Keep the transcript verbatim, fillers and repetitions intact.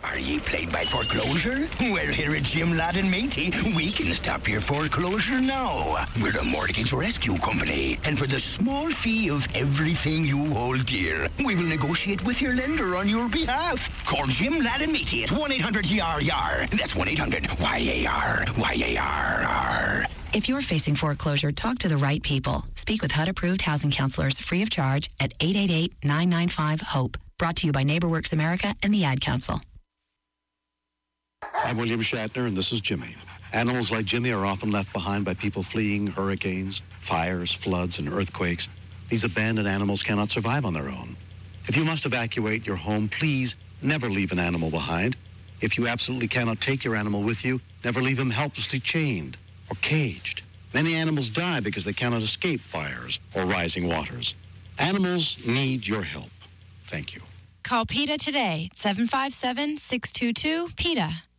Are ye plagued by foreclosure? Well, here at Jim Ladd and Matey, we can stop your foreclosure now. We're a mortgage rescue company, and for the small fee of everything you hold dear, we will negotiate with your lender on your behalf. Call Jim Ladd and Matey at one eight hundred Y A R Y A R. That's one eight hundred Y A R Y A R R. If you're facing foreclosure, talk to the right people. Speak with H U D-approved housing counselors free of charge at eight eight eight, nine nine five, HOPE. Brought to you by NeighborWorks America and the Ad Council. I'm William Shatner, and this is Jimmy. Animals like Jimmy are often left behind by people fleeing hurricanes, fires, floods, and earthquakes. These abandoned animals cannot survive on their own. If you must evacuate your home, please never leave an animal behind. If you absolutely cannot take your animal with you, never leave him helplessly chained or caged. Many animals die because they cannot escape fires or rising waters. Animals need your help. Thank you. Call PETA today, seven five seven, six two two, PETA.